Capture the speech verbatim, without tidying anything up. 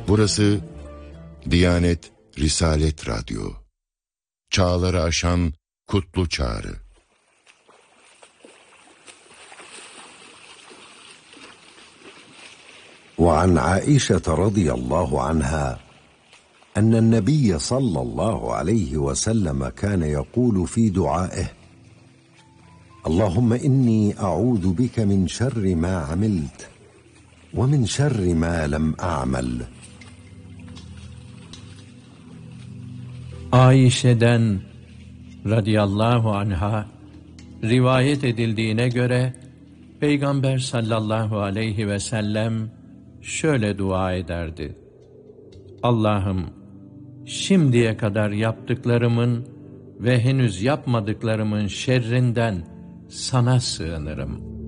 Burası Diyanet Risalet Radyo. Çağları aşan kutlu çağrı. وعن عائشة رضي الله عنها أن النبي صلى الله عليه وسلم كان يقول في دعائه: اللهم إني أعوذ بك من شر ما عملت ومن شر ما لم أعمل. Ayşe'den radıyallahu anha rivayet edildiğine göre Peygamber sallallahu aleyhi ve sellem şöyle dua ederdi: Allah'ım, şimdiye kadar yaptıklarımın ve henüz yapmadıklarımın şerrinden sana sığınırım.